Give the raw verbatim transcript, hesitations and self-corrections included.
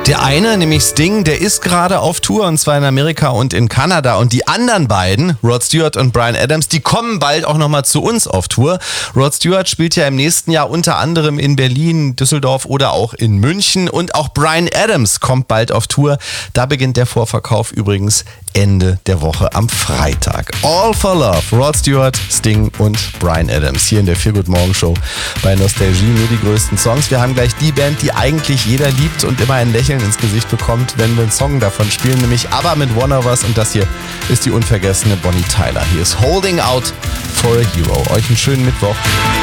Der eine, nämlich Sting, der ist gerade auf Tour, und zwar in Amerika und in Kanada. Und die anderen beiden, Rod Stewart und Bryan Adams, die kommen bald auch nochmal zu uns auf Tour. Rod Stewart spielt ja im nächsten Jahr unter anderem in Berlin, Düsseldorf oder auch in München. Und auch Bryan Adams kommt bald auf Tour. Da beginnt der Vorverkauf übrigens Ende der Woche am Freitag. All for Love, Rod Stewart, Sting und Bryan Adams. Hier in der Feel Good Morgen Show bei Nostalgie. Nur die größten Songs. Wir haben gleich die Band, die eigentlich jeder liebt und immer ein Lächeln ins Gesicht bekommt, wenn wir einen Song davon spielen, nämlich ABBA mit One of Us, und das hier ist die unvergessene Bonnie Tyler. Hier ist Holding Out for a Hero. Euch einen schönen Mittwoch.